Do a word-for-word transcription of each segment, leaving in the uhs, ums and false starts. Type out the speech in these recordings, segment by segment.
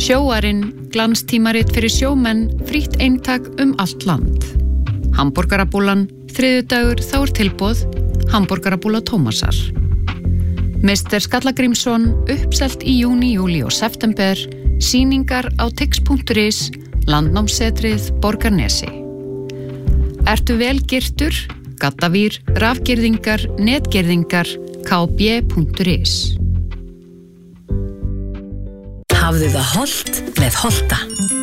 Sjóarinn, glanstímarit fyrir sjómenn, frítt eintak um allt land. Hamborgarabúlan, þriðjudagur, þá er tilboð, hamborgarabúla Tómasar. mister Skallagrímsson, uppselt í júní, júlí og september, sýningar á tix punktur is, landnámssetrið Borgarnesi. Ertu vel girtur? Gaddavýr, rafgirðingar, netgirðingar, k b punktur is. Hafðu það hollt með Holta.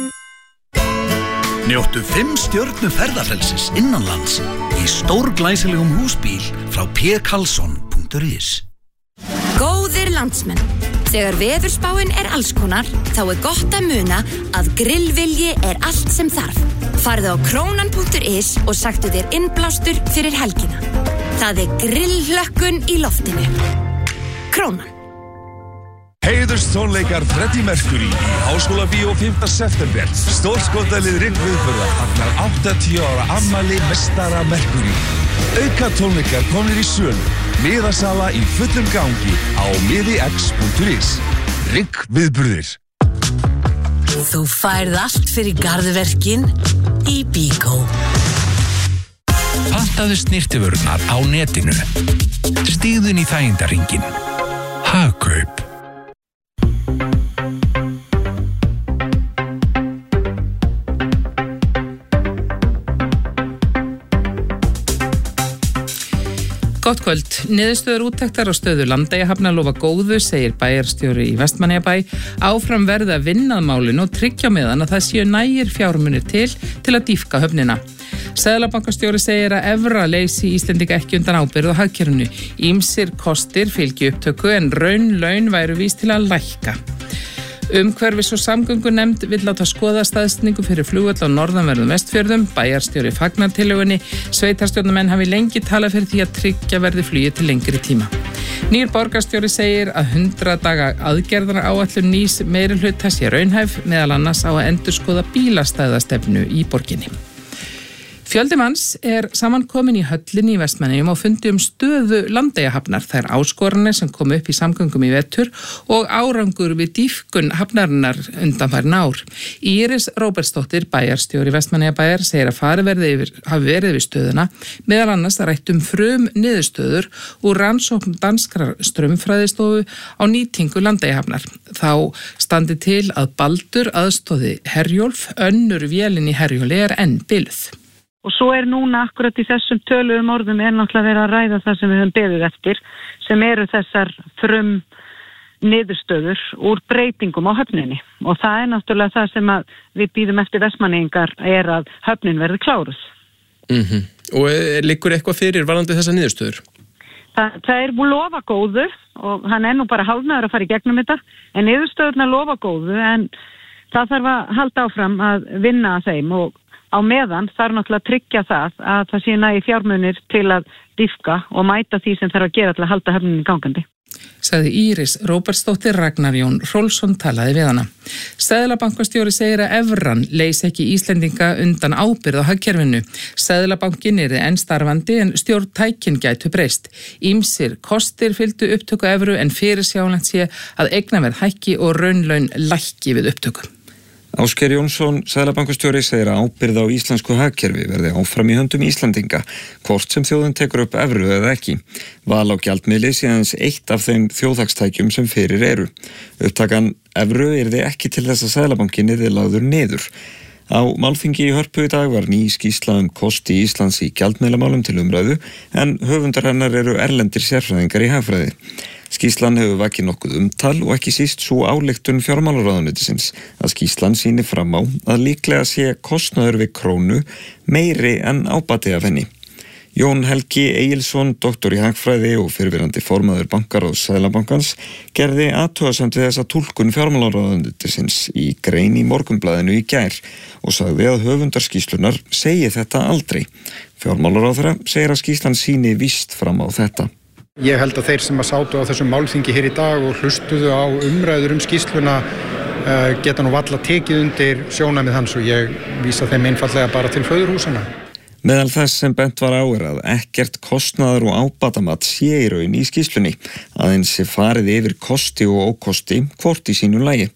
Njóttu fimm stjörnu ferðafrelsis innanlands í stórglæsilegum húsbíl frá p karlsson punktur is. Góðir landsmenn, þegar veðurspáin er allskonar, þá er gott að muna að grillvilji er allt sem þarf. Farðu á krónan punktur is og sagtu þér innblástur fyrir helgina. Það er grillhlökkun í loftinu. Krónan. Heiðurstónleikar Freddie Mercury í Háskólabíó fimmta september. Stórskotalið Rikk viðburða fagnar áttatíu ára afmæli meistara Mercury. Auka tónleikar komnir í sölu. Miðasala í fullum gangi á miðix punktur is. Rikk viðburðir. Þú færð allt fyrir garðverkin í Bíkó. Pantaðu snyrtivörurnar á netinu. Stígðu inn í þægindarhringinn. Hagkaup. Gott kvöld. Niðurstöður úttektar á stöðu Landeyjahafnar lofa góðu, segir bæjarstjóri í Vestmannaeyjabæ. Áfram verði að vinna að málinu og tryggja meðan að það séu nægir fjármunir til til að dýpka höfnina. Seðlabankastjóri segir að evra leysi Íslendinga ekki undan ábyrgð á hagkerfinu. Ýmsir kostir fylgi upptöku en raun laun væru víst til að lækka. Umhverfis- og samgöngunefnd vill láta skoða staðsetningu fyrir flugvöll á norðanverðum Vestfjörðum. Bæjarstjóri fagnar tillögunni. Sveitarstjórnarmenn hafi lengi talað fyrir því að tryggja verði flugi til lengri tíma. Nýr borgarstjóri segir að hundrað daga aðgerðar áætlun nýs meirihluta sé raunhæf, meðal annars á að endurskoða bílastæðastefnu í borginni. Fjöldi manns er samankomin í höllinni í Vestmannaeyjum og fundi um stöðu Landeyjahafnar, þær áskoranir sem kom upp í samgöngum í vetur og árangur við dýpkun hafnarinnar undanfarin ár. Íris Róbertsdóttir, bæjarstjóri Vestmannaeyjabæjar, segir að farið verði yfir, hafi verið við stöðuna, meðal annars að rætt um frum niðurstöður úr rannsókn danskrar straumfræðistofu á nýtingu Landeyjahafnar. Þá standi til að Baldur aðstóði Herjólf, önnur vélin í Herjóli er enn biluð. Og svo er núna akkurat í þessum töluðum orðum er náttúrulega verið að ræða það sem við höfum beðið eftir, sem eru þessar frum niðurstöður úr breytingum á höfninni. Og það er náttúrulega það sem að við býðum eftir Vestmannaeyingar er að höfnin verði kláruð. Mm-hmm. Og liggur eitthvað fyrir varðandi þessar niðurstöður? Það, það er búið lofa góðu og hann er nú bara hálfnaður að fara í gegnum þetta, en niðurstöðurna lofa góðu en það þarf að halda áfram að vinna að þeim og á meðan þarf náttúrulega að tryggja það að það sé nægi fjármunir til að dýpka og mæta því sem þarf að gera til að halda höfninni gangandi. Sagði Íris Róbertsdóttir. Ragnar Jón Hrólfsson talaði við hana. Seðlabankastjóri segir að evran leysi ekki Íslendinga undan ábyrgð á hagkerfinu. Seðlabankin yrði enn starfandi en stjórntækin gætu breyst. Ýmsir kostir fylgdu upptöku evru en fyrirsjáanlegt sé að eignaverð hækki og raunlaun lækki við upptöku. Ásgeir Jónsson, seðlabankastjóri, segir að ábyrgð á íslensku hagkerfi verði áfram í höndum Íslendinga, hvort sem þjóðin tekur upp evru eða ekki. Val á gjaldmiðli sé aðeins eitt af þeim þjóðhagstækjum sem fyrir eru. Upptakan evru yrði ekki til þess að seðlabankin yrði lagður niður. Á málþingi í Hörpu í dag var ný skýrsla um kosti Íslands í gjaldmiðlamálum til umræðu, en höfundar hennar eru erlendir sérfræðingar í hagfræði. Skýrslan hefur vakið nokkuð umtal og ekki síst svo ályktun fjármálaráðuneytisins að skýrslan sýni fram á að líklega sé kostnaður við krónu meiri en ábati af henni. Jón Helgi Egilsson, doktor í hagfræði og fyrrverandi formaður bankaráðs Seðlabankans, gerði athugasemd við þessa túlkun fjármálaráðuneytisins í grein í Morgunblaðinu í gær og sagði að höfundar skýrslunar segi þetta aldrei. Fjármálaráðherra segir að skýrslan sýni víst fram á þetta. Ég held að þeir sem að sátu á þessum málþingi hér í dag og hlustuðu á umræður um skýrsluna uh, geta nú varla tekið undir sjónamið hans og ég vísa þeim einfallega bara til föðurhúsana. Meðal þess sem bent var á er að ekkert kostnaður og ábatamat sé í raun í skýrslunni, aðeins sé farið yfir kosti og ókosti hvort í sínu lagi.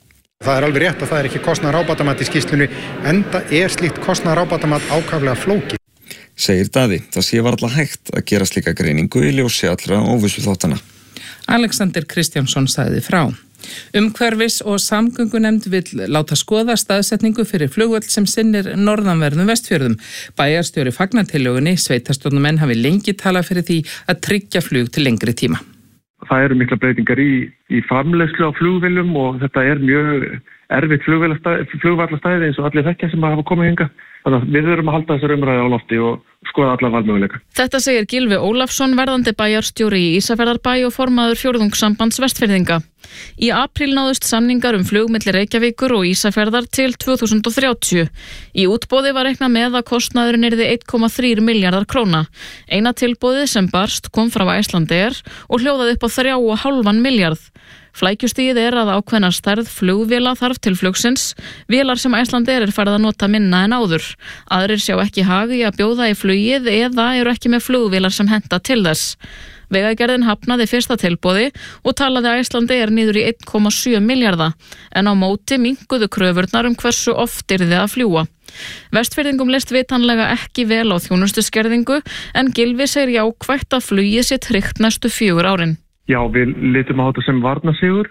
Það er alveg rétt að það er ekki kostnaðar ábatamat í skýrslunni, enda er slíkt kostnaðar ábatamat ákaflega flókið. Segir Daði, það sé varla hægt að gera slíka greiningu í ljósi allra óvissu þáttana. Alexander Kristjánsson sagði frá. Umhverfis- og samgöngunefnd vill láta skoða staðsetningu fyrir flugvöll sem sinnir norðanverðum Vestfjörðum. Bæjarstjóri fagnar tillögunni, sveitarstjórnarmenn hafi lengi talað fyrir því að tryggja flug til lengri tíma. Það eru mikla breytingar í, í framleiðslu á flugvélum og þetta er mjög erfitt flugvallastæði eins og allir þekkja sem hafa komið hingað. Þannig að við þurfum að halda þessar umræði á lofti og skoða alla valmöguleika. Þetta segir Gylfi Ólafsson, verðandi bæjarstjóri í Ísafjarðarbæ og formaður fjórðungssambands Vestfirðinga. Í apríl náðust samningar um flug milli Reykjavíkur og Ísafjarðar til tvö þúsund þrjátíu. Í útboði var reiknað með að kostnaðurinn yrði einn komma þrír milljarðar króna. Eina tilboðið sem barst kom frá Icelandair og hljóðaði upp á þrjá og hálfan milljarð. Flækjustigið er að ákveðna stærð flugvéla þarf til flugsins, vélar sem Icelandair er farið að nota minna en áður. Aðrir sjá ekki hag í að bjóða í flugið eða eru ekki með flugvélar sem henta til þess. Vegagerðin hafnaði fyrsta tilboði og talaði Icelandair niður í einn komma sjö milljarða, en á móti minnkuðu kröfurnar um hversu oft yrði að fljúga. Vestfirðingum list vitanlega ekki vel á þjónustuskerðingu, en Gylfi segir jákvætt að flugið sé tryggt næstu fjögur árin. Já, við litum á þetta sem varnarsigur.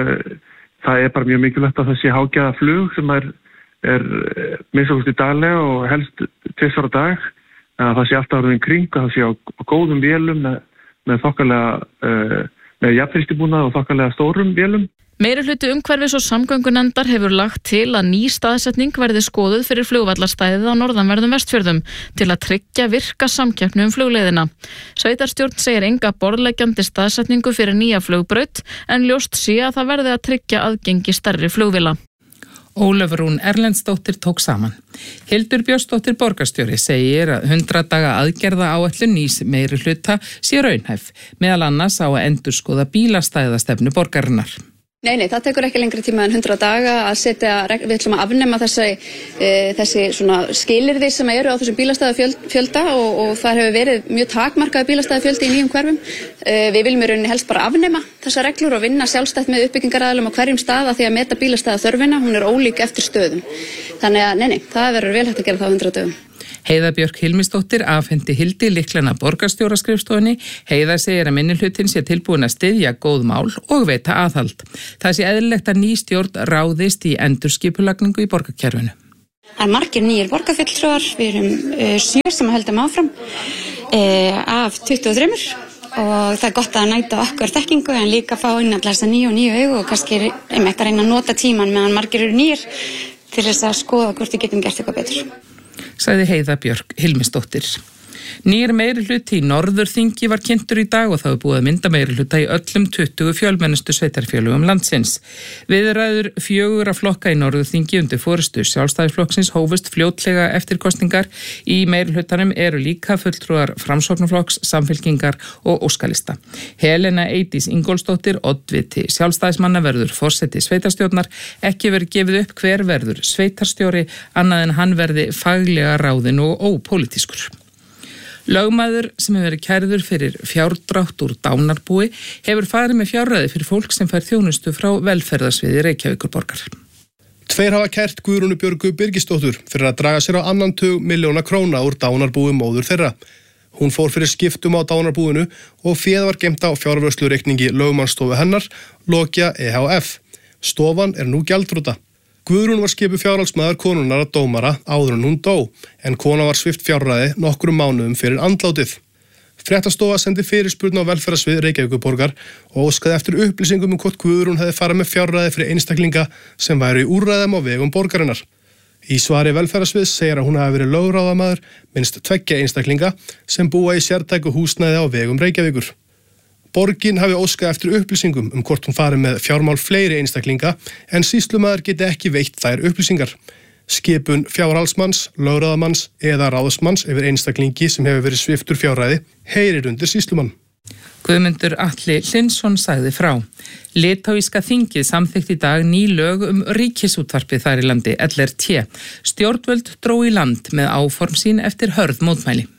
Það er bara mjög mikilvægt að það sé hágjaða flug sem er, er minnst í daglega og helst tvisvar á dag. Að það sé alltaf orðin kring, að það sé á, á góðum vélum með, með þokkalega með jafnþrýstibúnað og þokkalega stórum vélum. Meirihluti umhverfis- og samgöngunefndar hefur lagt til að ný staðsetning verði skoðuð fyrir flugvallarstæðið á norðanverðum Vestfjörðum til að tryggja virka samkeppni um flugleiðina. Sveitarstjórn segir enga borðleggjandi staðsetningu fyrir nýja flugbraut, en ljóst sé að það verði að tryggja aðgengi stærri flugvéla. Ólafur Rún Erlendsdóttir tók saman. Hildur Björnsdóttir borgarstjóri segir að hundrað daga aðgerða áætlun nýs meirihluta sé raunhæf, meðal annars á að endurskoða bílastæðastefnu borgarinnar. Nei, nei, það tekur ekki lengri tíma en hundrað daga að setja, við ætlum að afnema þessi, e, þessi svona skilyrði sem eru á þessum bílastæðafjölda og, og það hefur verið mjög takmarkaði bílastæðafjöldi í nýjum hverfum. E, við viljum í rauninni helst bara afnema þessar reglur og vinna sjálfstætt með uppbyggingaraðilum á hverjum stað því að meta bílastæðaþörfina, hún er ólík eftir stöðum. Þannig að, nei, nei, það verður vel hægt að gera það á hundrað dögum. Heiða Björk Hilmisdóttir afhendi Hildi lyklana borgarstjóraskrifstofunni. Heiða segir að minnihlutin sé tilbúin að styðja góð mál og veita aðhald. Það sé eðlilegt að ný stjórn ráðist í endurskipulagningu í borgarkerfinu. Það er margir nýjir borgarfulltrúar, við erum uh, sjö sem höldum áfram uh, af tuttugu og þrjú og það er gott að næta okkur þekkingu en líka fá inn allar þess að nýju og nýju augu og kannski um eitthvað reyna að nota tíman meðan margir eru nýjir til þess að skoða hvort við getum gert eitthvað betur. Sagði Heiða Björk Hilmisdóttir. Nýr meirihluti í Norðurþingi var kynntur í dag og það er búið að mynda meirihluta í öllum tuttugu fjölmennustu sveitarfélögum landsins. Viðræður fjögurra flokka í Norðurþingi undir forystu Sjálfstæðisflokksins hófust fljótlega eftir kosningar. Í meirihlutanum eru líka fulltrúar Framsóknarflokks, Samfylkingar og Óskalista. Helena Eydís Ingólfsdóttir, oddviti Sjálfstæðismanna, verður forseti sveitarstjórnar. Ekki verður gefið upp hver verður sveitarstjóri annað en hann verði faglega ráðinn og ópólitískur. Lögmaður sem hefur verið kærður fyrir fjárdrátt úr dánarbúi hefur farið með fjárræði fyrir fólk sem fær þjónustu frá velferðarsviði Reykjavíkurborgar. Tveir hafa kært Guðrúnu Björgu Birgisdóttur fyrir að draga sér á annan tug milljóna króna úr dánarbúi móður þeirra. Hún fór fyrir skiptum á dánarbúinu og féð var geymt á fjárvörslureikningi lögmannsstofu hennar, Lokia E H F. Stofan er nú gjaldþrota. Guðrún var skipuð fjárhaldsmaður konunnar að dómara áður en hún dó, en kona var svipt fjárræði nokkrum mánuðum fyrir andlátið. Fréttastofa sendi fyrirspurn á velferðarsvið Reykjavíkurborgar og óskaði eftir upplýsingum um hvort Guðrún hefði farið með fjárræði fyrir einstaklinga sem væru í úrræðum á vegum borgarinnar. Í svari velferðarsviðs segir að hún hafi verið lögráðamaður minnst tveggja einstaklinga sem búa í sértæku húsnæði á vegum Reykjavíkur. Borgin hafi óskað eftir upplýsingum um hvort hún farið með fjármál fleiri einstaklinga en sýslumaður geti ekki veitt þær upplýsingar. Skipun fjárhaldsmanns, lögráðamanns eða ráðsmanns yfir einstaklingi sem hefur verið sviptur fjárræði heyrir undir sýslumann. Guðmundur Atli Hlynsson sagði frá. Litáíska þingið samþykkt í dag ný lög um ríkisútvarpið þar í landi L R T. Stjórnvöld dró í land með áform sín eftir hörð mótmæli.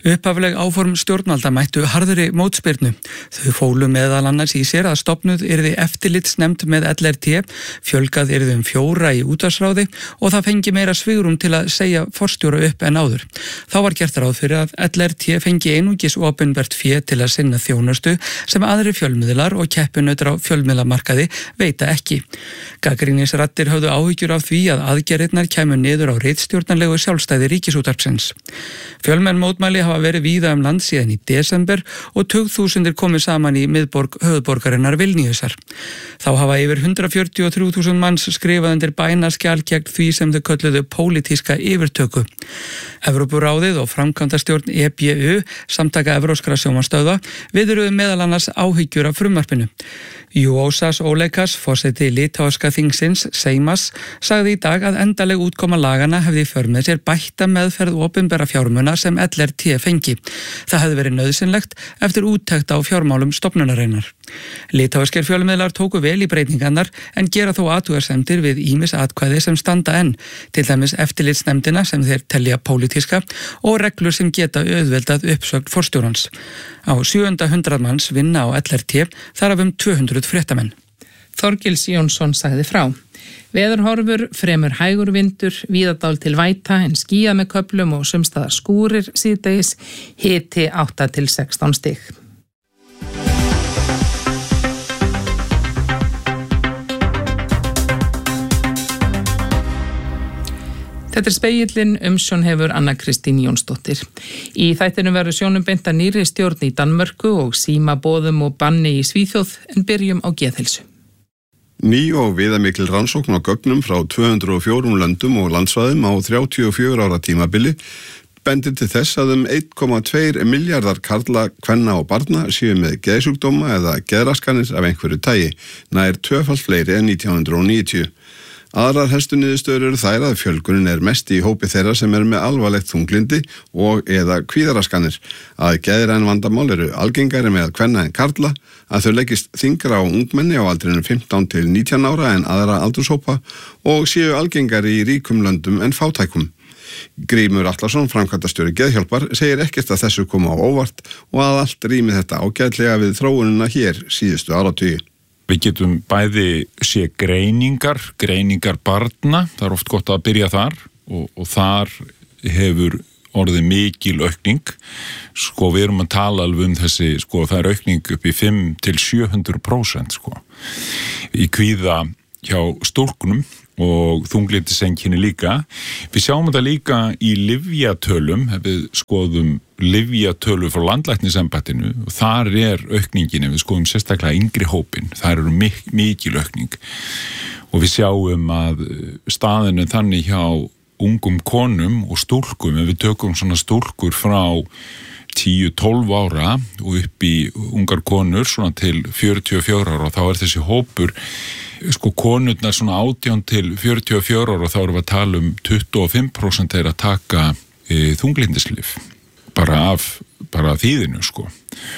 Upphafleg áform stjórnvalda mættu harðri mótspyrnu. Þau fólu meðal annars í sér að stofnuð yrði eftirlitsnefnd með L R T, fjölgað yrði um fjóra í útvarpsráði og það fengi meira svigrúm til að segja forstjóra upp en áður. Þá var gert ráð fyrir að L R T fengi einungis opinbert fé til að sinna þjónustu sem aðri fjölmiðlar og keppinautar á fjölmiðlamarkaði veita ekki. Gagnrýnisraddir höfðu áhyggjur af því að aðgerðirnar kæmu niður á ritstjórnarlegu sjálfstæði Ríkisútvarpsins. Fjölmenn mótmæli hafa verið víða um land síðan í desember og tugþúsundir komið saman í miðborg höfuðborgarinnar Vilníusar. Þá hafa yfir hundrað fjörutíu og þrjú þúsund manns skrifað undir bænaskjal gegn því sem þau kölluðu pólitíska yfirtöku. Evrópuráðið og framkvæmdastjórn E B U, samtaka evrópskra sjónvarpsstöðva, viðruðu meðal annars áhyggjur af frumvarpinu. Juozas Olekas, forseti litáska þingsins, Seimas, sagði í dag að endaleg útkoma lagana hefði í för með sér bætta meðferð opinbera fjármuna sem L R T fengi. Það hefði verið nauðsynlegt eftir úttekt á fjármálum stofnunarinnar. Litáskir fjölmiðlar tóku vel í breytingarnar en gera þó athugasemdir við ýmis atkvæði sem standa enn, til dæmis eftirlitsnefndina sem þeir telja pólitíska og reglur sem geta auðveldað uppsögn forstjórans. Á sjöunda hundrað manns vinna á L R T, þar af um tvö hundruð fréttamenn. Þorgils Jónsson sagði frá. Veðurhorfur, fremur hægur vindur, víðadál til væta en skýjað með köflum og sumstaðar skúrir síðdegis, hiti átta til sextán stig. Þetta er Spegillinn, umsjón hefur Anna Kristín Jónsdóttir. Í þættinum verður sjónum beint að nýrri stjórn í Danmörku og símaboðum og banni í Svíþjóð, en byrjum á geðheilsu. Ný og viðamikil rannsókn á gögnum frá tvö hundruð og fjórum löndum og landsvæðum á þrjátíu og fjögurra ára tímabili bendir til þess að um einn komma tveir milljarðar karla, kvenna og barna séu með geðsjúkdóma eða geðraskanir af einhverju tagi, nær tvöfalt fleiri en nítján hundruð og níutíu. Aðrar helstu niðurstöður eru þær að fjölgunin er mest í hópi þeirra sem er með alvarlegt þunglindi og eða kvíðaraskanir, að geðræn vandamál eru algengari meðal kvenna en karla, að þau leggist þyngra á ungmenni á aldrinum fimmtán til nítján ára en aðra aldurshópa og séu algengari í ríkum löndum en fátækum. Grímur Atlason, framkvæmdastjóri Geðhjálpar, segir ekkert að þessu koma á óvart og að allt rými þetta ágætlega við þróunina hér síðustu áratugi. Við getum bæði sé greiningar, greiningar barna, það er oft gott að byrja þar og, og þar hefur orðið mikil aukning. Sko við erum að tala alveg um þessi, sko það er aukning upp í fimm til sjö hundruð prósent sko. Í kvíða hjá stúlkunum og þunglyndiseinkenni líka. Við sjáum þetta líka í lyfjatölum, ef við skoðum lyfjatölu frá landlæknisembættinu og þar er aukningin, ef við skoðum sérstaklega yngri hópin, þar eru mik mikil aukning og við sjáum að staðinu þannig hjá ungum konum og stúlkum, ef við tökum svona stúlkur frá tíu til tólf ára og upp í ungar konur svona til fjörutíu og fjögur ára og þá er þessi hópur, sko konurnar svona átján til fjörutíu og fjögur ára og þá erum við að tala um tuttugu og fimm prósent þeir að taka e, þunglyndislyf bara af bara þýðinu sko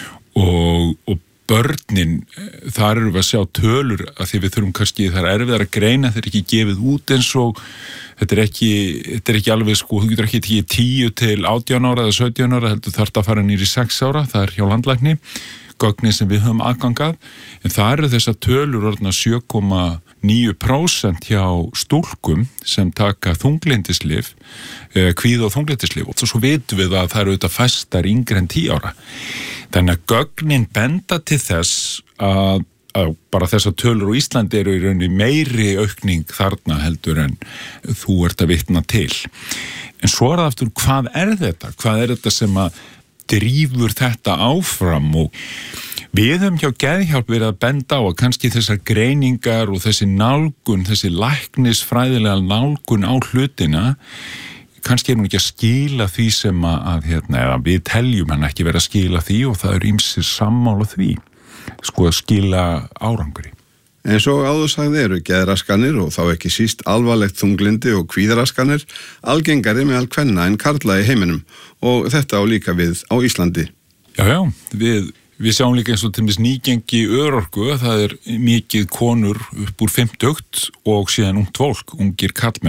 og, og börnin, þar erum við að sjá tölur að því við þurfum kannski, það er erfiðar að greina, þetta er ekki gefið út eins og þetta er ekki, þetta er ekki alveg sko, þú getur ekki ekki tíu til átján ára eða sautján ára, heldur þarf að fara nýr í sex ára, það er hjá landlækni, gögnin sem við höfum aðgangað, en það eru þessar tölur orðna sjö komma níu prósent hjá stúlkum sem taka þunglyndislyf, kvíða og þunglyndislyf og svo vitum við að það eru auðvitað fæstar yngri en tíu ára. Þannig að gögnin benda til þess að, að bara þessar tölur á Íslandi eru í rauninni meiri aukning þarna heldur en þú ert að vitna til. En svo er það aftur, hvað er þetta? Hvað er þetta sem að drífur þetta áfram og við höfum hjá Geðhjálp verið að benda á að kannski þessar greiningar og þessi nálgun, þessi læknisfræðilega nálgun á hlutina kannski er hún ekki að skila því sem að, að hérna, eða við teljum hann ekki verið að skila því og það er ýmsir sammála því, sko að skila árangri. En svo áður sagði eru geðraskanir og þá ekki síst alvarlegt þunglindi og kvíðaraskanir algengari meðal kvenna en karla í heiminum og þetta á líka við á Íslandi. Já, já, við, við sjáum líka eins og til dæmis nýgengi örorku, það er mikið konur upp úr fimmtugt og síðan ungt fólk, ungir karlmenn.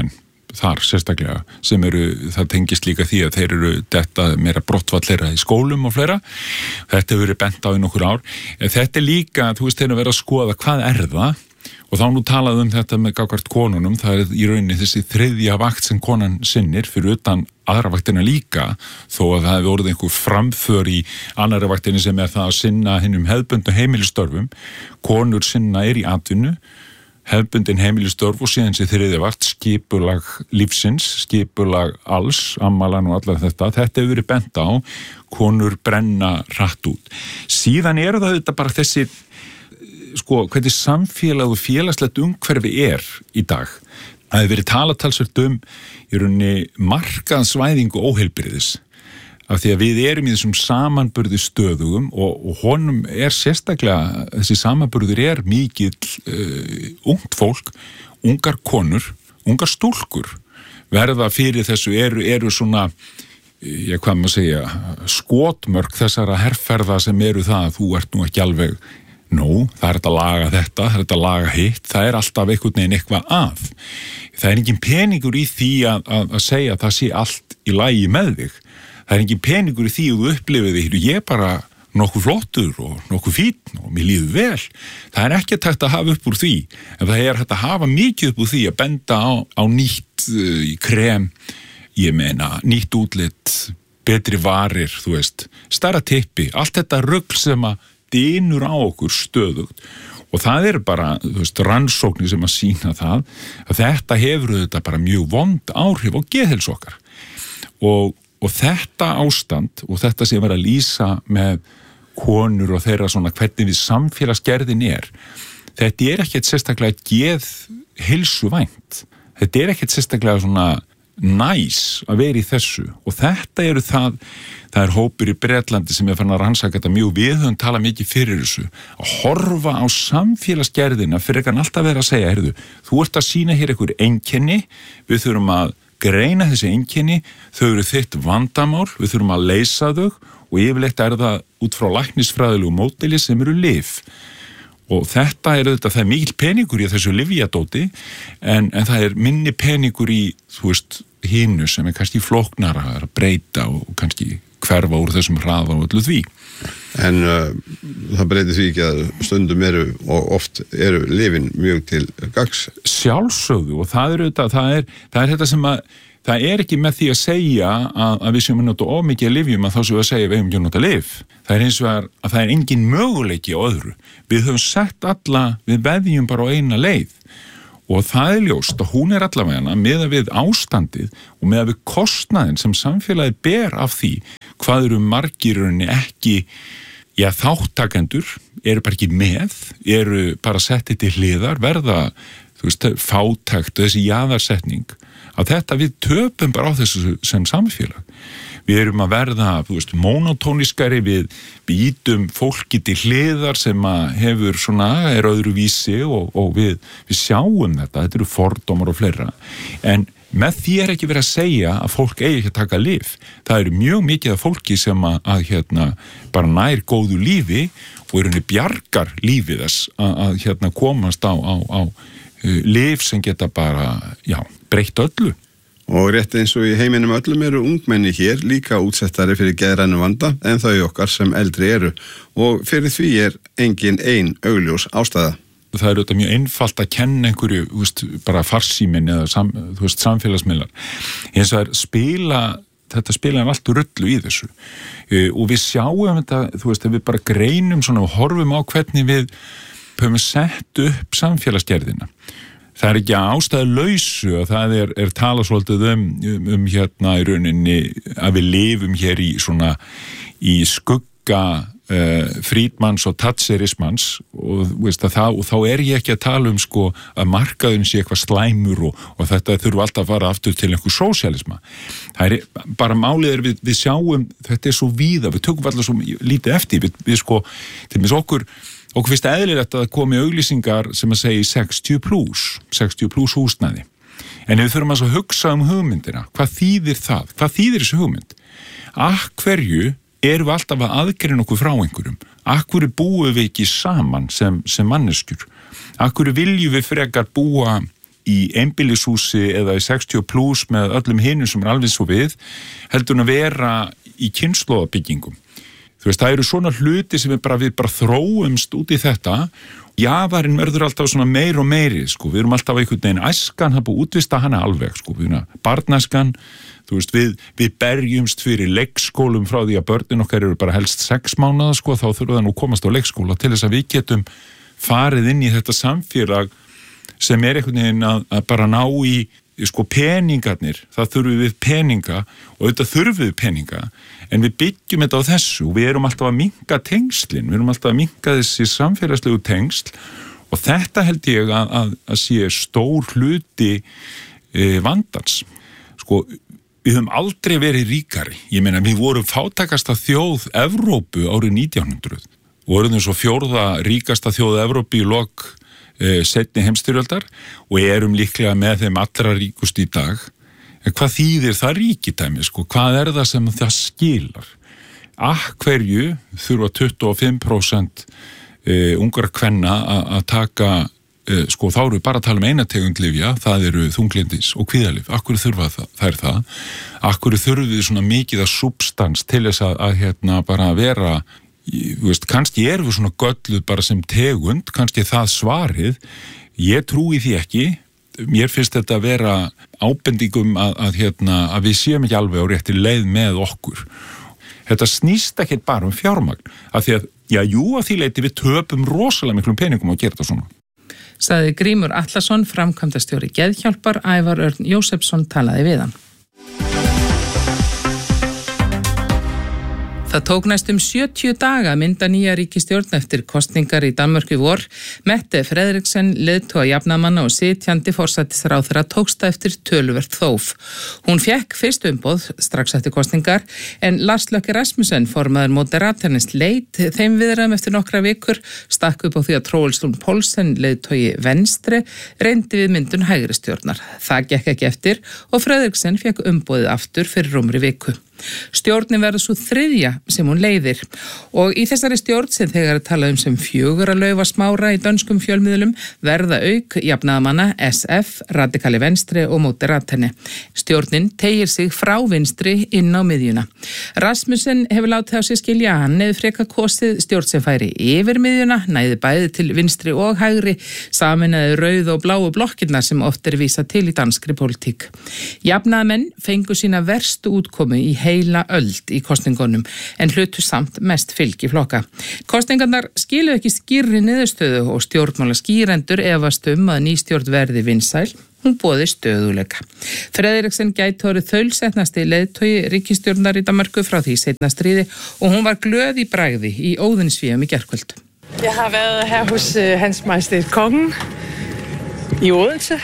þar sérstaklega sem eru, það tengist líka því að þeir eru þetta meira brottfallera í skólum og fleira. Þetta hefur verið bent á í nokkur ár. En þetta er líka, þú veist, þeir eru verið að skoða hvað er það og þá nú talað um þetta með gagnvart konunum, það er í rauninni þessi þriðja vakt sem konan sinnir fyrir utan aðra vaktina líka, þó að það hefur orðið einhver framför í annarra vaktinni sem er það að sinna hinnum hefðbundnu heimilistörfum. Konur sinna er í atvinnu, hefðbundin heimilistörf og síðan sér þriðja vakt, skipulag lífsins, skipulag alls, ammalan og allar þetta. Þetta hefur verið bent á, konur brenna hratt út. Síðan eru það þetta bara þessi sko, hvernig samfélag og félagslegt umhverfi er í dag. Það hefur verið talað talsvert um í rauninni markaðsvæðingu óheilbrigðis, af því að við erum í þessum samanburði stöðugum og, og honum er sérstaklega, þessi samanburður er mikill uh, ungt fólk, ungar konur, ungar stúlkur verða fyrir þessu, eru, eru svona, já hvað maður segja, skotmörk þessara herferða sem eru það að þú ert nú ekki alveg Nú, það er þetta að laga þetta, það er þetta að laga hitt, það er alltaf einhvern veginn eitthvað að. Það er engin peningur í því að, að, að segja að það sé allt í lagi með þig. Það er engin peningur í því að þú upplifið þig, ég er bara nokkuð flottur og nokkuð fínn og mér líður vel. Það er ekki hægt að hafa upp úr því, en það er hægt að hafa mikið upp úr því að benda á, á nýtt uh, krem, ég meina, nýtt útlit, betri varir, þú veist, stærra tippi, allt þetta rugl sem að dynur á okkur stöðugt og það er bara, þú veist, rannsóknir sem að sýna það að þetta hefur þetta bara mjög vond áhrif á geðheilsu okkar og, og þetta ástand og þetta sem er að lýsa með konur og þeirra svona hvernig við samfélagsgerðin er, þetta er ekkert sérstaklega geðheilsuvænt, þetta er ekkert sérstaklega svona næs að vera í þessu og þetta eru það, það er hópur í Bretlandi sem er fann að rannsaka þetta mjög, við höfum talað mikið fyrir þessu, að horfa á samfélagsgerðina fyrir ekki alltaf vera að segja, heyrðu, þú ert að sýna hér einhver einkenni, við þurfum að greina þessi einkenni, þau eru þitt vandamál, við þurfum að leysa þau og yfirleitt er það út frá læknisfræðilegu módeli sem eru lyf. Og þetta er auðvitað, það er mikil peningur í þessu lyfjadóti en, en það er minni peningur í, þú veist, hinu sem er kannski flóknara að breyta og kannski hverfa úr þessum hraða og öllu því. En uh, það breytir því ekki að stundum eru og oft eru lyfin mjög til gagns. Sjálfsögðu og það er auðvitað, það er, það er þetta sem að það er ekki með því að segja að, að við séum að nota of mikið lyfjum að þá séum við að segja við hefum ekki að nota lyf. Það er eins og að það er engin möguleiki á öðru. Við höfum sett alla, við veðjum bara á eina leið og það er ljóst að hún er allavega með að við ástandið og með að við kostnaðin sem samfélagið ber af því hvað eru margirunni ekki, já þáttakendur, eru bara ekki með, eru bara settið til hliðar, verða, þú veist, fátækt og þessi jaðarsetning að þetta við töpum bara á þessu sem samfélag. Við erum að verða, þú veist, monotóniskari, við býtum fólki til hliðar sem að hefur svona, er öðruvísi og, og við, við sjáum þetta, þetta eru fordómar og fleira. En með því er ekki verið að segja að fólk eigi ekki að taka lyf. Það eru mjög mikið af fólki sem að, að hérna, bara nær góðu lífi og er henni bjargar lífið þess að, að hérna, komast á, á, á uh, lyf sem geta bara, já, breytt öllu. Og rétt eins og í heiminum öllum eru ungmenni hér líka útsettari fyrir geðrænu vanda en þau okkar sem eldri eru og fyrir því er engin ein augljós ástæða. Það er auðvitað mjög einfalt að kenna einhverju, þú veist, bara farsímin eða sam, þú veist, samfélagsmiðlar. Eins og það er spila, þetta spila er allt rullu í þessu uh, og við sjáum þetta, þú veist, við bara greinum svona og horfum á hvernig við höfum sett upp samfélagsgerðina. Það er ekki ástæðu lausu að það er, er tala svolítið um, um, um hérna í rauninni að við lifum hér í svona í skugga uh, Friedmans og Thatcherismans og, veist, það, og þá er ég ekki að tala um sko að markaðun sé eitthvað slæmur og, og þetta þurfa alltaf að fara aftur til einhver sósíalisma. Það er bara málið er við, við sjáum, þetta er svo víða, við tökum alltaf svo lítið eftir, við, við sko, til mis okkur okkur finnst eðlilegt að það komi auglýsingar sem að segja sextíu plus, sextíu plus húsnæði. En við þurfum að hugsa um hugmyndina. Hvað þýðir það? Hvað þýðir þessu hugmynd? Af hverju erum við alltaf að aðgreina okkur frá einhverjum? Af hverju búum við ekki saman sem, sem manneskjur? Af hverju viljum við frekar búa í einbýlishúsi eða í sextíu plus með öllum hinum sem er alveg svo við, heldur að vera í kynslóðabyggingum. Þú veist, það eru svona hluti sem við bara, við bara þróumst út í þetta. Jaðarinn verður alltaf svona meir og meiri, sko. Við erum alltaf einhvern veginn æskan, það er búið að útvista hana alveg, sko. Við erum barnæskan, þú veist, við, við berjumst fyrir leikskólum frá því að börnin okkar eru bara helst sex mánaða, sko, þá þurfa það nú komast á leikskóla til þess að við getum farið inn í þetta samfélag sem er einhvern veginn að, að bara ná í, sko, peningarnir, það þurfum við peninga og auðvitað þurfum við peninga, en við byggjum þetta á þessu og við erum alltaf að minnka tengslin, við erum alltaf að minnka þessi samfélagslegu tengsl og þetta held ég að, að, að sé stór hluti e, vandans. Sko, við höfum aldrei verið ríkari, ég meina við vorum fátækasta þjóð Evrópu árið nítján hundruð og vorum svo fjórða ríkasta þjóð Evrópu í lok e, seinni heimsstyrjöldar og erum líklega með þeim allra ríkust í dag. En hvað þýðir það ríkidæmi, sko? Hvað er það sem það skilar? Að hverju þurfa tuttugu og fimm prósent e, ungra kvenna að taka, e, sko þá eru bara að tala um eina tegund lyfja, það eru þunglindis og kvíðalyf. Af hverju þurfa það, það er það? Af hverju þurfum við svona mikið að substans til þess að, að hérna bara vera, þú veist, kannski erum við svona gölluð bara sem tegund, kannski það svarið, ég trúi því ekki. Mér finnst þetta að vera ábendingum að, að, hérna, að við séum ekki alveg á rétti leið með okkur. Þetta snýst ekki bara um fjármagn, af því að, já, jú, að því leiti við töpum rosalega miklum peningum að gera þetta svona. Sagði Grímur Atlason, framkvæmdastjóri Geðhjálpar, Ævar Örn Jósefsson talaði við hann. Það tók næstum sjötíu daga að mynda nýja ríkisstjórn eftir kosningar í Danmörku í vor. Mette Frederiksen, leiðtoga jafnaðarmanna og sitjandi forsætisráðherra tókst það eftir töluvert þóf. Hún fékk fyrst umboð strax eftir kosningar en Lars Løkke Rasmussen, formaður Moderaternes, leit þeim viðræðum eftir nokkra vikur, stakk upp á því að Troels Lund Poulsen, leiðtogi Venstre, reyndi við myndun hægri stjórnar. Það gekk ekki eftir og Frederiksen fékk umboðið aftur fyrir rúmri viku. Stjórnin verður svo þriðja sem hún leiðir og í þessari stjórn sem þegar er talað um sem fjögur að laufa smára í dönskum fjölmiðlum verða auk jafnaðarmanna S F, Radikali Venstre og Moderaterne. Stjórnin tegir sig frá vinstri inn á miðjuna. Rasmussen hefur látið á sig skilja að hann hefði freka kosið stjórn sem færi yfir miðjuna, næði bæði til vinstri og hægri, sameinaði rauð og bláu blokkirnar sem oft er vísað til í danskri pólitík. Jafnaðarmenn fengu sína verstu útkomu í heila öld í kosningunum en hlutu samt mest fylgi flokka. Kosningarnar skilu ekki skýrri niðurstöðu og stjórnmála skýrendur efast um að ný stjórn verði vinsæl, hún boði stöðuleika. Frederiksen gæti orðið þaulsetnasti leiðtogi ríkisstjórnar í Danmörku frá því seinna stríði og hún var glöð í bragði í Óðinsvíum í gærkvöld. Jeg har været her hos uh, Hans Majestæt Kongen i Odense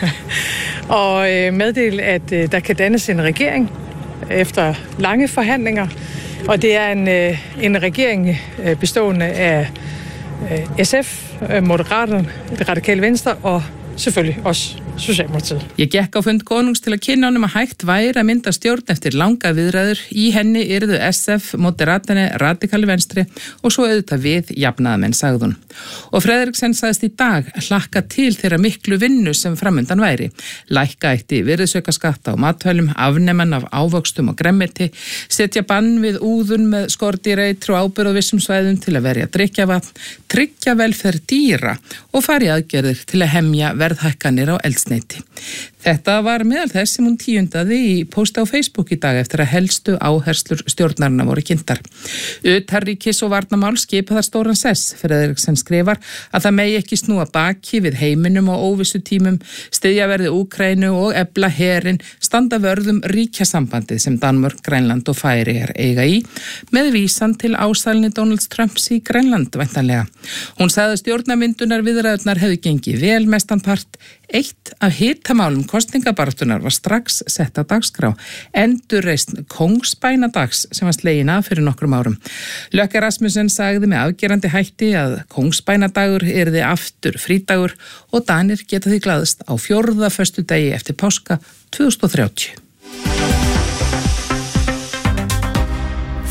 og uh, meddelt, at uh, der kan dannes en regering efter lange forhandlinger, og det er en, en regering bestående af S F, Moderaterne, det Radikale Venstre og selvfølgelig også Socialdemokratiet. Ég gekk á fund konungs til að kynna honum að hægt væri að mynda stjórn eftir langa viðræður. Í henni yrðu S F, Moderaterne, Radikali Venstre og svo auðvitað við jafnaðarmenn, sagði hún. Og Frederiksen sagðist í dag hlakka til þeirra miklu vinnu sem framundan væri. Lækka ætti virðisaukaskatta á matvælum, afneman af ávöxtum og gremmeti, setja bann við úðun með skordýreitri og ábyrgð á vissum svæðum til að verja drykkjavatn, tryggja velferð dýra og fara í aðgerðir til að hemja verðhækkanir á eldsneyti. Þetta var meðal þess sem hún tíundaði í posti á Facebook í dag eftir að helstu áherslur stjórnarna voru kynntar. Utanríkis og varnarmál skipa þar stóran sess. Frederiksen skrifar að það megi ekki snúa baki við heiminum og óvissu tímum, styðja verði Úkraínu og efla herinn, standa vörðum ríkjasambandið sem Danmörk, Grænland og Færeyjar eiga í, með vísan til ásælni Donalds Trumps í Grænland væntanlega. Hún sagði að stjórnarmyndunar viðræðurnar hefði gengið vel mestanpart. Eitt af hitamálum kosningabaratunar var strax sett á dagskrá, endurreisn Kóngsbænadags sem var slegin af fyrir nokkrum árum. Løkke Rasmussen sagði með afgerandi hætti að Kóngsbænadagur yrði aftur frídagur og Danir geta því glaðst á fjórða föstudegi eftir páska tvö þúsund og þrjátíu.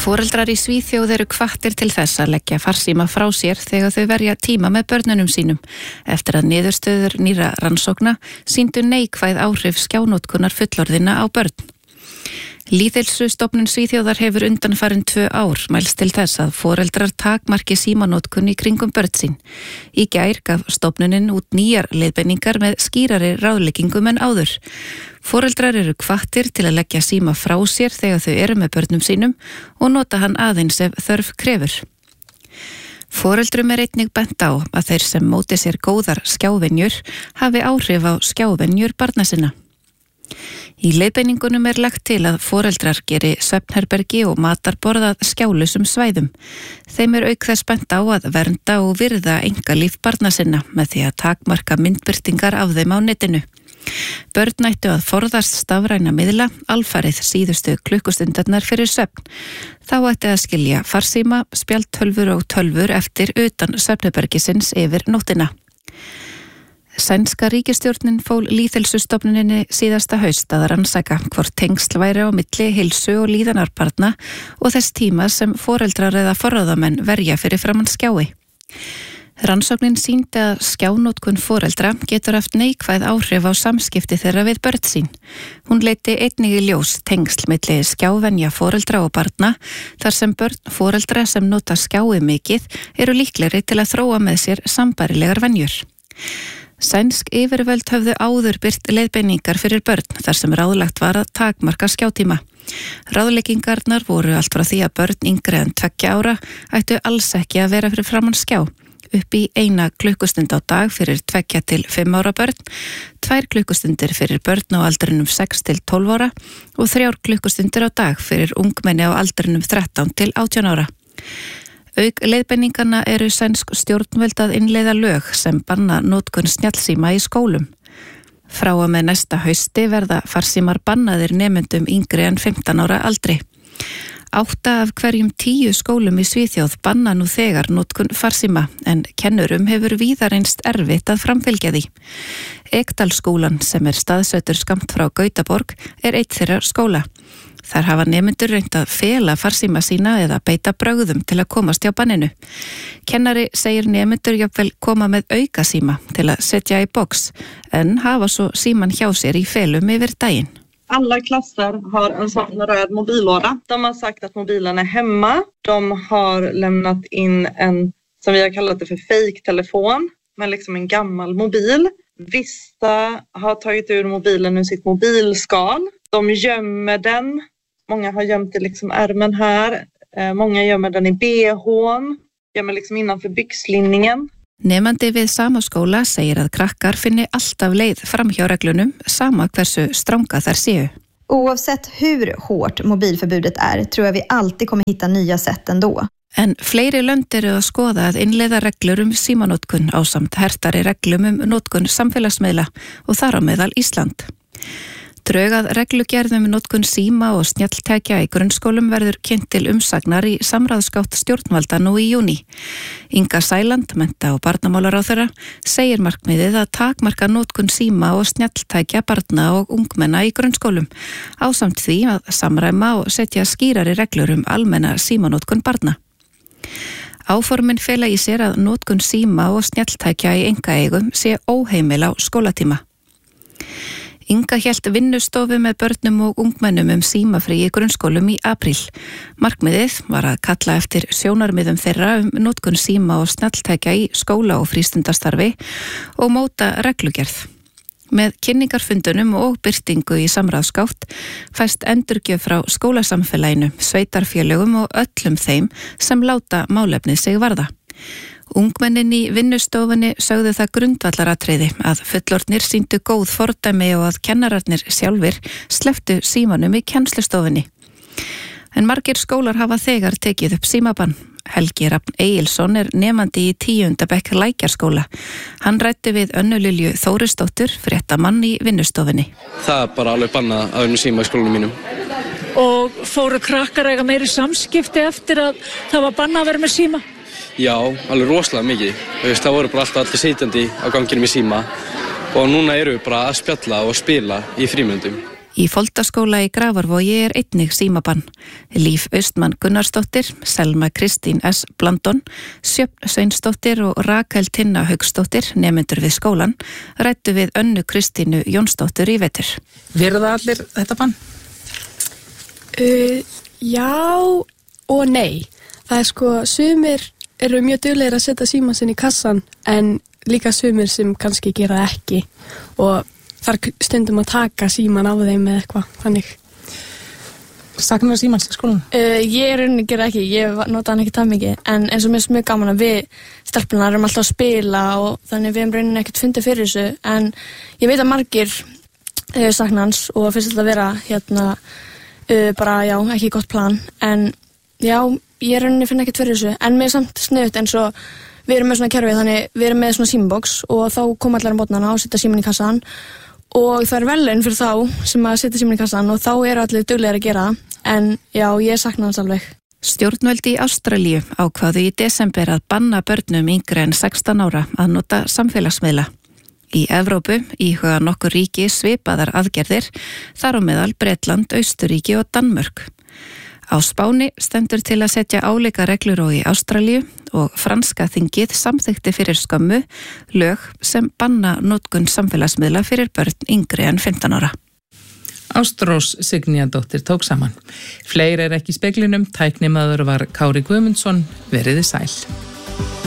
Foreldrar í Svíþjóð eru hvattir til þess að leggja farsíma frá sér þegar þau verja tíma með börnunum sínum eftir að niðurstöður nýra rannsókna sýndu neikvæð áhrif skjánótkunar fullorðina á börn. Lýðheilsustofnun Svíþjóðar hefur undanfarin tvö ár mælst til þess að foreldrar takmarki símanótkun í kringum börn sín. Í gær gaf stofnunin út nýjar leiðbeiningar með skýrari ráðleggingum en áður. Foreldrar eru hvattir til að leggja síma frá sér þegar þau eru með börnum sínum og nota hann aðeins ef þörf krefur. Foreldrum er einnig bent á að þeir sem móti sér góðar skjávenjur hafi áhrif á skjávenjur barna sinna. Í leiðbeiningunum er lagt til að foreldrar geri svefnherbergi og matarborð að skjálausum svæðum. Þeim er auk þess bent á að vernda og virða einkalíf barna sinna með því að takmarka myndbirtingar af þeim á netinu. Börn ættu að forðast stafræna miðla alfarið síðustu klukkustundarnar fyrir svefn. Þá ætti að skilja farsíma, spjaldtölvur og tölvur eftir utan svefnherbergisins yfir nóttina. Sænska ríkisstjórnin fól Lýðheilsustofnuninni síðasta haust að rannsaka hvort tengsl væri á milli heilsu og líðanarbarna og þess tíma sem foreldrar eða forráðamenn verja fyrir framann skjái. Rannsóknin sýndi að skjánótkun foreldra getur haft neikvæð áhrif á samskipti þeirra við börn sín. Hún leiddi einnig í ljós tengsl milli skjávenja foreldra og barna þar sem börn foreldra sem nota skjái mikið eru líklegri til að þróa með sér sambærilegar venjur. Sænsk yfirvöld höfðu áður birt leiðbeiningar fyrir börn þar sem ráðlagt var að takmarka skjátíma. Ráðleggingarnar voru allt frá því að börn yngri en tveggja ára ættu alls ekki að vera fyrir framann skjá, upp í eina klukkustund á dag fyrir tveggja til fimm ára börn, tvær klukkustundir fyrir börn á aldrinum sex til tólf ára og þrjár klukkustundir á dag fyrir ungmenni á aldrinum þrettán til átján ára. Auk leiðbeiningana eru sænsk stjórnvöld að innleiða lög sem banna notkun snjallsíma í skólum. Frá að með næsta hausti verða farsímar bannaðir nemendum yngri en fimmtán ára aldri. Átta af hverjum tíu skólum í Svíþjóð banna nú þegar notkun farsíma en kennurum hefur víða reynst erfitt að framfylgja því. Ekdalsskólan sem er staðsettur skammt frá Gautaborg er eitt þeirra skóla. Þar hafa nemendur reynt að fela farsíma sína eða beita brögðum til að komast hjá banninu. Kennari segir nemendur jafnvel koma með auka síma til að setja í box en hafa svo síman hjá sér í felum yfir daginn. Alla klasser har en sån röd mobillåda. De har sagt att mobilen är hemma. De har lämnat in en, som vi har kallat det för fake-telefon, med liksom en gammal mobil. Vissa har tagit ur mobilen ur sitt mobilskal. De gömmer den. Många har gömt det liksom ärmen här. Många gömmer den i B H:n. Gömmer liksom innanför byxlinningen. Nemandi við sama skóla segir að krakkar finni alltaf leið fram hjá reglunum sama hversu stranga þær séu. Oavsett hur hårt mobilförbudet är tror jag vi alltid kommer hitta nya sätt ändå. En fleiri lönd eru að skoða að innleiða reglur um símanótkun ásamt hertari reglum um nótkun samfélagsmiðla og þar á meðal Ísland. Draugað reglugerðum nótkun síma og snjalltækja í grunnskólum verður kynnt til umsagnar í samráðsgátt stjórnvalda nú í júní. Inga Sæland, mennta- og barnamálaráðherra, segir markmiðið að takmarka nótkun síma og snjalltækja barna og ungmenna í grunnskólum, ásamt því að samræma og setja skýrari reglur um almenna símanótkun barna. Áformin fela í sér að nótkun síma og snjalltækja í einkaeigum sé óheimil á skólatíma. Inga hélt vinnustofu með börnum og ungmennum um símafrí í grunnskólum í apríl. Markmiðið var að kalla eftir sjónarmiðum þeirra um notkun síma og snjalltækja í skóla og frístundastarfi og móta reglugerð. Með kynningarfundunum og birtingu í samráðsgátt fæst endurgjöf frá skólasamfélaginu, sveitarfélögum og öllum þeim sem láta málefnið sig varða. Ungmennin í vinnustofunni sögðu það grundvallaratriði að fullorðnir sýndu góð fordæmi og að kennararnir sjálfir slepptu símanum í kennslustofunni. En margir skólar hafa þegar tekið upp símabann. Helgi Rafn Egilsson er nemandi í tíunda bekk Lækjarskóla. Hann ræddi við Önnu Lilju Þórisdóttur, fréttamann í vinnustofunni. Það er bara alveg bannað að vera með síma í skólanum mínum. Og fóru krakkar eiga meiri samskipti eftir að það var bannað að vera með síma? Já, alveg rosalega mikið. Það voru bara alltaf allir sitjandi á ganginum í síma og núna eru við bara að spjalla og spila í frímyndum. Í Foldaskóla í Grafarvogi er einnig símabann. Líf Austmann Gunnarsdóttir, Selma Kristín S. Blandon, Sjöfn Sveinsdóttir og Rakel Tinna Hauksdóttir, nemendur við skólan, ræddu við Önnu Kristínu Jónsdóttur í vetur. Verða allir þetta bann? Uh, já og nei. Það er sko, sumir eru mjög duglegir að setja símann sinn í kassan en líka sumir sem kannski gera það ekki og þar stundum að taka síman af þeim eða eitthvað, þannig. Saknar símans í skólan? Uh, ég er rauninni gera ekki, ég nota hann ekki það mikið, en eins og mér er mjög gaman að við stelpunar erum alltaf að spila og þannig við erum rauninni ekkert fundið fyrir þessu, en ég veit að margir uh, sakna hans og finnst þetta að vera hérna uh, bara, já, ekki gott plan, en já, ég rauninni finn ekkert fyrir þessu, en mér er samt sniðut eins og við erum með svona kerfi, þannig við erum með svona símabox og þá koma allar á mótnana og setja síman í kassan og það er velun fyrir þá sem að setja síman í kassan og þá eru allir duglegir að gera það, en já, ég sakna hans alveg. Stjórnvöld í Ástralíu ákváðu í desember að banna börnum yngri en sextán ára að nota samfélagsmiðla. Í Evrópu íhuga nokkur ríki svipaðar aðgerðir, þar á meðal Bretland, Austurríki og Danmörk. Á Spáni stendur til að setja álíka reglur og í Ástralíu og franska þingið samþykkti fyrir skömmu lög sem banna notkun samfélagsmiðla fyrir börn yngri en fimmtán ára. Ástrós Signýjadóttir tók saman. Fleiri er ekki í speglinum, tæknimaður var Kári Guðmundsson, veriði sæl.